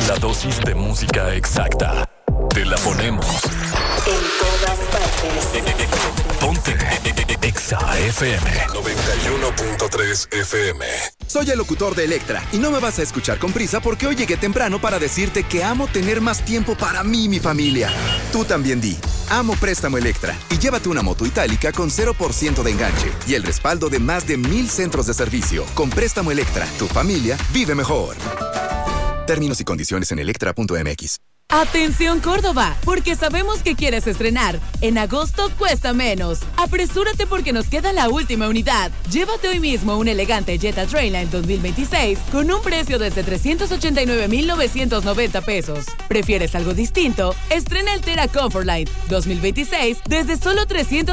La dosis de música exacta. Te la ponemos. En todas partes. Ponte Exa FM 91.3 FM. Soy el locutor de Electra y no me vas a escuchar con prisa porque hoy llegué temprano para decirte que amo tener más tiempo para mí y mi familia. Tú también di, amo Préstamo Electra y llévate una moto itálica con 0% de enganche y el respaldo de más de 1,000 centros de servicio. Con Préstamo Electra, tu familia vive mejor. Términos y condiciones en electra.mx. Atención Córdoba, porque sabemos que quieres estrenar. En agosto cuesta menos. Apresúrate porque nos queda la última unidad. Llévate hoy mismo un elegante Jetta Trailline 2026 con un precio desde 389,990 pesos. ¿Prefieres algo distinto? Estrena el Tera Comfortline 2026 desde solo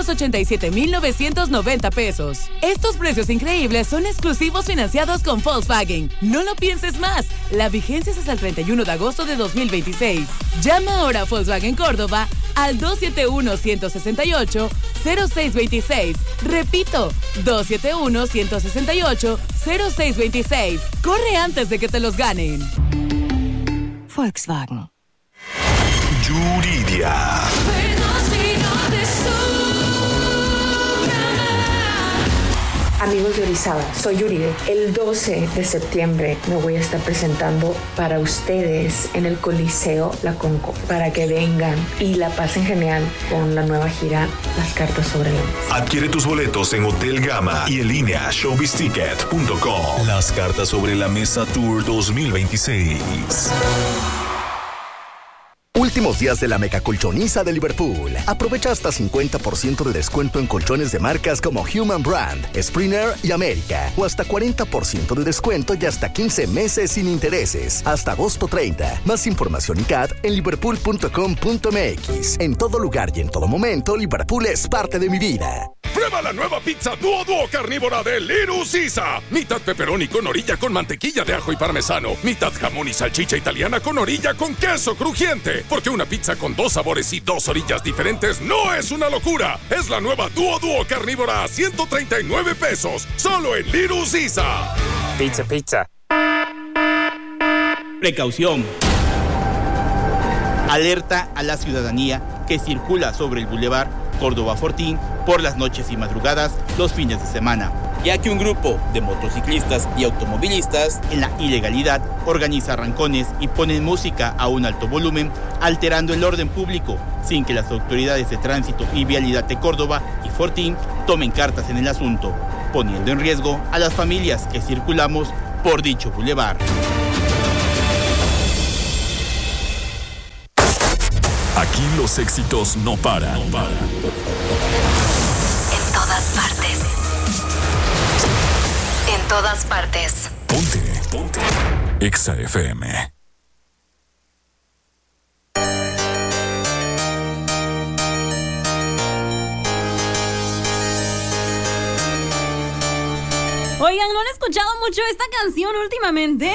387,990 pesos. Estos precios increíbles son exclusivos financiados con Volkswagen. No lo pienses más. La vigencia es hasta el 31 de agosto de 2026. Llama ahora a Volkswagen Córdoba al 271-168-0626. Repito, 271-168-0626. Corre antes de que te los ganen. Volkswagen. Yuridia. Amigos de Orizaba, soy Yuride. El 12 de septiembre me voy a estar presentando para ustedes en el Coliseo La Conco, para que vengan y la pasen genial con la nueva gira Las Cartas sobre la Mesa. Adquiere tus boletos en Hotel Gama y en línea showbizticket.com. Las Cartas sobre la Mesa Tour 2026. Últimos días de la mega colchoniza de Liverpool. Aprovecha hasta 50% de descuento en colchones de marcas como Human Brand, Springer y América. O hasta 40% de descuento y hasta 15 meses sin intereses. Hasta agosto 30. Más información y CAT en liverpool.com.mx. En todo lugar y en todo momento, Liverpool es parte de mi vida. Prueba la nueva pizza Duo carnívora de Little Caesar. Mitad pepperoni con orilla con mantequilla de ajo y parmesano. Mitad jamón y salchicha italiana con orilla con queso crujiente. Porque una pizza con 2 sabores y 2 orillas diferentes no es una locura. Es la nueva Duo carnívora a 139 pesos. Solo en Little Caesar. Pizza. Precaución. Alerta a la ciudadanía que circula sobre el Boulevard Córdoba Fortín por las noches y madrugadas los fines de semana, ya que un grupo de motociclistas y automovilistas en la ilegalidad organiza arrancones y ponen música a un alto volumen, alterando el orden público, sin que las autoridades de tránsito y vialidad de Córdoba y Fortín tomen cartas en el asunto, poniendo en riesgo a las familias que circulamos por dicho bulevar. Aquí los éxitos no paran. En todas partes. En todas partes. Ponte. Exa FM. Oigan, ¿no han escuchado mucho esta canción últimamente?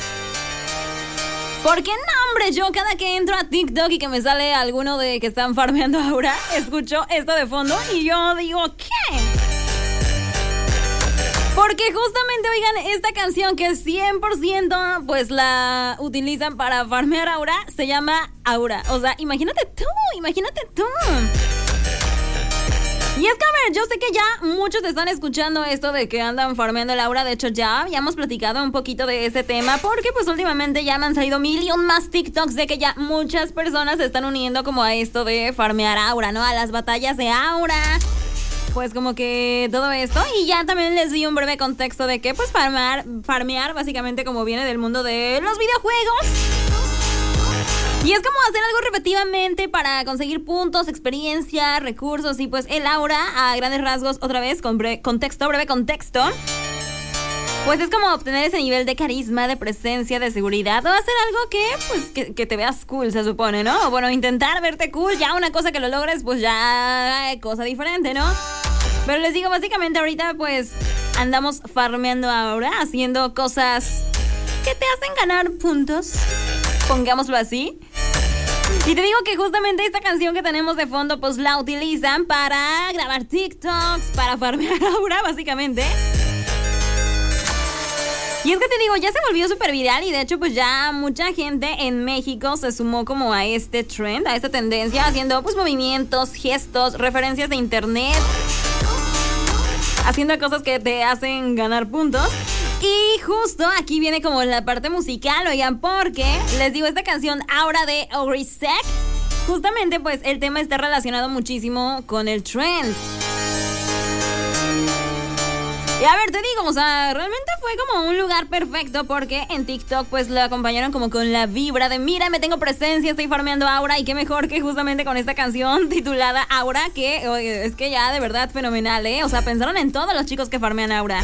¿Por qué no, hombre? Yo cada que entro a TikTok y que me sale alguno de que están farmeando ahora, escucho esto de fondo y yo digo, ¿qué? Porque justamente, oigan, esta canción que 100% pues la utilizan para farmear Aura, se llama Aura. O sea, imagínate tú. Y es que, a ver, yo sé que ya muchos están escuchando esto de que andan farmeando el Aura. De hecho, ya habíamos platicado un poquito de ese tema, porque pues últimamente ya me han salido 1,000,000 más TikToks de que ya muchas personas se están uniendo como a esto de farmear Aura, ¿no? A las batallas de Aura. Pues como que todo esto. Y ya también les di un breve contexto de que pues farmear básicamente como viene del mundo de los videojuegos. Y es como hacer algo repetitivamente para conseguir puntos, experiencia, recursos. Y pues el Aura, a grandes rasgos, otra vez, con breve contexto, pues es como obtener ese nivel de carisma, de presencia, de seguridad. O hacer algo que, pues, que te veas cool, se supone, ¿no? O bueno, intentar verte cool. Ya una cosa que lo logres, pues ya cosa diferente, ¿no? Pero les digo, básicamente ahorita, pues, andamos farmeando Aura, haciendo cosas que te hacen ganar puntos, pongámoslo así. Y te digo que justamente esta canción que tenemos de fondo, pues la utilizan para grabar TikToks, para farmear Aura, básicamente. Y es que te digo, ya se volvió súper viral y de hecho pues ya mucha gente en México se sumó como a este trend, a esta tendencia, haciendo pues movimientos, gestos, referencias de internet, haciendo cosas que te hacen ganar puntos. Y justo aquí viene como la parte musical, oigan, porque les digo, esta canción Aura de Ogrisek, justamente pues el tema está relacionado muchísimo con el trend. Y a ver, te digo, o sea, realmente fue como un lugar perfecto porque en TikTok pues lo acompañaron como con la vibra de mira, me tengo presencia, estoy farmeando Aura y qué mejor que justamente con esta canción titulada Aura, que oye, es que ya de verdad fenomenal, ¿eh? O sea, pensaron en todos los chicos que farmean Aura.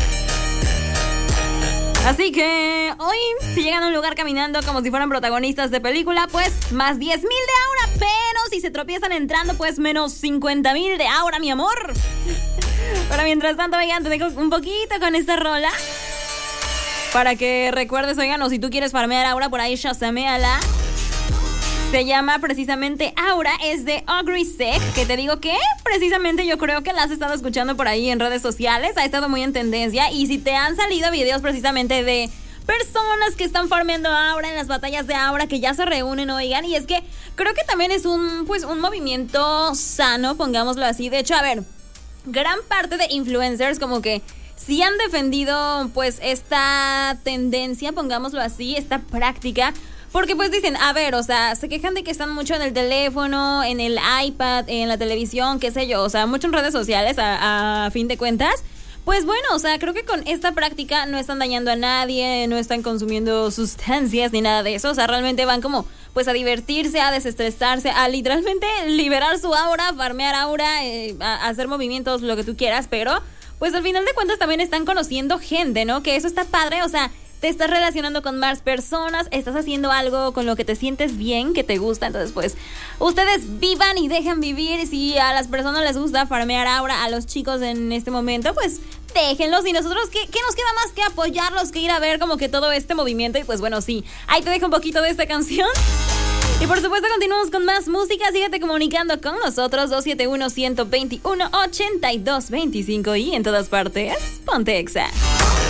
Así que hoy, si llegan a un lugar caminando como si fueran protagonistas de película, pues más 10,000 de Aura, pero si se tropiezan entrando, pues menos 50,000 de Aura, mi amor. Pero mientras tanto, oigan, te dejo un poquito con esta rola para que recuerdes, oigan, o si tú quieres farmear Aura, por ahí shazameala. Se llama precisamente Aura, es de Ogrisek, que te digo que precisamente yo creo que la has estado escuchando por ahí en redes sociales, ha estado muy en tendencia, y si te han salido videos precisamente de personas que están farmeando Aura en las batallas de Aura, que ya se reúnen, oigan, y es que creo que también es un movimiento sano, pongámoslo así. De hecho, a ver, gran parte de influencers como que sí han defendido pues esta tendencia, pongámoslo así, esta práctica, porque pues dicen, a ver, o sea, se quejan de que están mucho en el teléfono, en el iPad, en la televisión, qué sé yo, o sea, mucho en redes sociales a fin de cuentas. Pues bueno, o sea, creo que con esta práctica no están dañando a nadie, no están consumiendo sustancias ni nada de eso, o sea, realmente van como pues a divertirse, a desestresarse, a literalmente liberar su aura, farmear aura, a hacer movimientos, lo que tú quieras, pero pues al final de cuentas también están conociendo gente, ¿no? Que eso está padre, o sea, te estás relacionando con más personas, estás haciendo algo con lo que te sientes bien, que te gusta. Entonces pues ustedes vivan y dejen vivir. Y si a las personas les gusta farmear aura, a los chicos en este momento, pues déjenlos. Y nosotros, ¿qué nos queda más que apoyarlos, que ir a ver como que todo este movimiento? Y pues bueno, sí, ahí te dejo un poquito de esta canción. Y por supuesto continuamos con más música. Síguete comunicando con nosotros 271-121-8225 y en todas partes, ponte Exa.